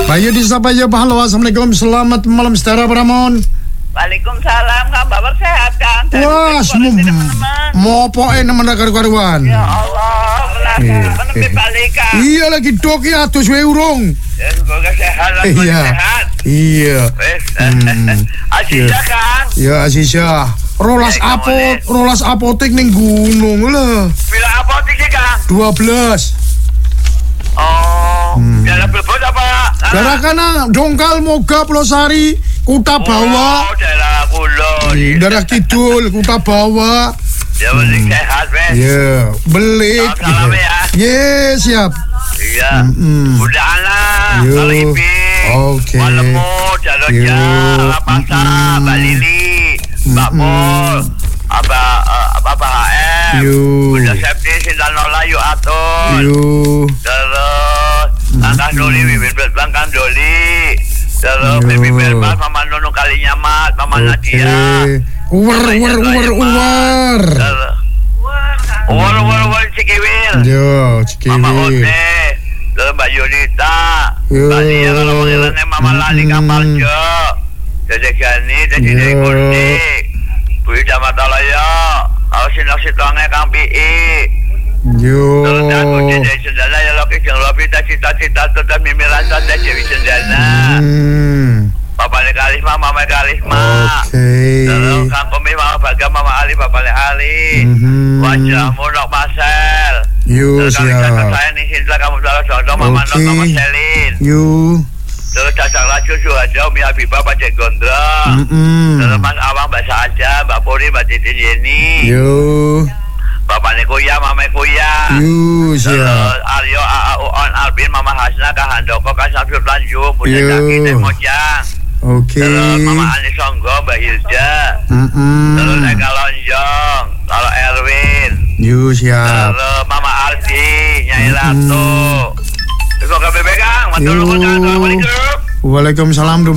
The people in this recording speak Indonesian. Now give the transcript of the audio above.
Bayu disapa ya Pak. Halo, assalamualaikum. Selamat malam Saudara Pramon. Waalaikumsalam, kabar sehat kan? Wah, mopoke nemen karu-karuan. Ya Allah, menarik balikan. Iya lagi dok ya atus wae urung. Ya semoga sehat lah. Sehat. Iya. Asisya kan? Ya Asisya. Rolas apotek ning gunung lah. Bila apotek sih kan? 12. Oh, daerah Brebes apa? Daerah kana Dongkal Moga Plosari Kuta Bawa. Oh, daerah Kulon. Daerah Kidul Kuta Bawa. Ya penting sehat, Mas. Ya, belik. Salam ya. Yes, siap. Iya. Udah lah. Kalau Ipin. Oke. Malemu, Jalurja, Lapasa, Mbak Lili, Mbak Pol, apa HM. Udah Septi, Sintanola, Yuk Atur. Terus Angkang Doli, Bibir Berbang, Kang Doli. Terus Bibir Berbang, Mama Nunu Kalinyamat, Mama Nadia. Uwer. Uwer Cikiwil. Yo, Cikiwil. Mama Ote. Terus Mbak Yunita. Mbak Lia kalau panggilannya Mama Lali Kamarjo. Dedek Gani, Dedek Kurni. Bui Damataloyo. Kalau sinok-sinoknya Kang Pi. Yo. Terus aku jadi sendana ya loki jeng lopi cita-cita tetap mimi rasa teh jadi sendana. Bapaknya Karisma, Mama Karisma. Oke. Terus Kang Komi, Mama Baga, Mama Ali, Bapaknya Ali. Wajahmu Nok Marcel. Yo, siap. Terus saya nih Sinta, kamu salah jodoh, Mama Nok, Mama Selin. Yo. Terus Cacak Laju, Suhajo, Mi Habibah, Pak Cek Gondrong. Terus Mas Awang, Mbak Saja, Mbak Puri, Mbak Titin Yeni. Yo. Bapaknya Kuya, Mama Kuya. Yo, siap. Terus Aryo, On, Albin, Mama Hasna, Kang Handoko, Kang Samsul Tanjung, Bunda Jaki, Teh Mojang. Oke. Terus Mama Ani Songgo, Mbak Hilda. Terus Eka Lonjong, kalau Erwin. Yo, siap. Terus Mama Ardi, Nyai Ratu. Terus KBB Kang, Assalamualaikum. Waalaikumsalam.